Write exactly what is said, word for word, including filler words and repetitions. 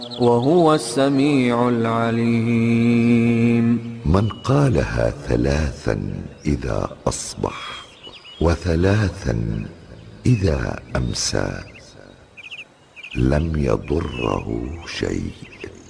وهو السميع العليم. من قالها ثلاثا إذا أصبح وثلاثا إذا أمسى لم يضره شيء.